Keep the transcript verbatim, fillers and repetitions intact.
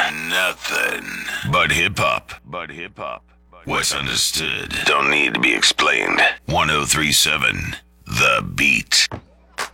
Nothing but hip hop. But hip hop. What's understood don't need to be explained. one oh three point seven The Beat.